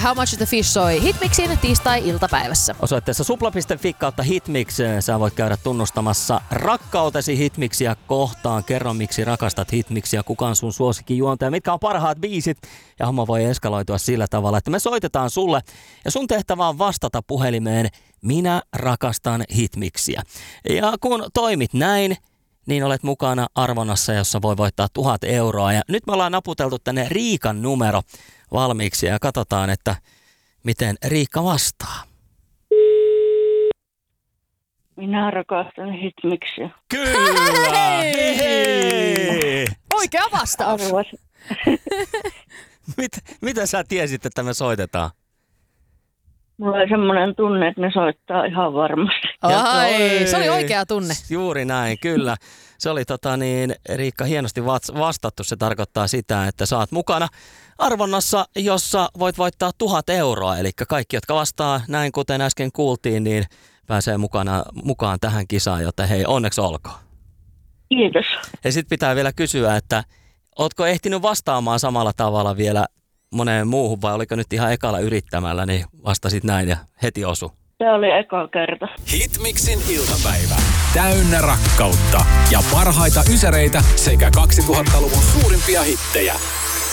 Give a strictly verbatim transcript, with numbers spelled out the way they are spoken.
How Much the Fish soi Hitmixin tiistai-iltapäivässä. Osoitteessa supla piste fi kautta Hitmix sä voit käydä tunnustamassa rakkautesi Hitmixiä kohtaan. Kerro, miksi rakastat Hitmixiä, kuka on sun suosikkijuontaja, mitkä on parhaat biisit. Ja homma voi eskaloitua sillä tavalla, että me soitetaan sulle ja sun tehtävä on vastata puhelimeen: minä rakastan Hitmixiä. Ja kun toimit näin, niin olet mukana arvonnassa, jossa voi voittaa tuhat euroa. Ja nyt me ollaan naputeltu tänne Riikan numero valmiiksi ja katsotaan, että miten Riikka vastaa. Minä rakastan Hitmixiä. Kyllä! Hei! Hei! Oikea vastaus. Arvas. Mit, mitä sä tiesit, että me soitetaan? Mulla oli semmoinen tunne, että ne soittaa ihan varmasti. Ai, se oli oikea tunne. Juuri näin, kyllä. Se oli tota niin, Riikka, hienosti vastattu. Se tarkoittaa sitä, että saat mukana arvonnassa, jossa voit voittaa tuhat euroa. Eli kaikki, jotka vastaa näin, kuten äsken kuultiin, niin pääsee mukana, mukaan tähän kisaan, joten hei, onneksi olkoon. Kiitos. Ja sitten pitää vielä kysyä, että ootko ehtinyt vastaamaan samalla tavalla vielä moneen muuhun, vai oliko nyt ihan ekalla yrittämällä, niin vastasit näin ja heti osu? Se oli eka kerta. Hitmixin iltapäivä. Täynnä rakkautta ja parhaita ysäreitä sekä kaksituhattaluvun suurimpia hittejä.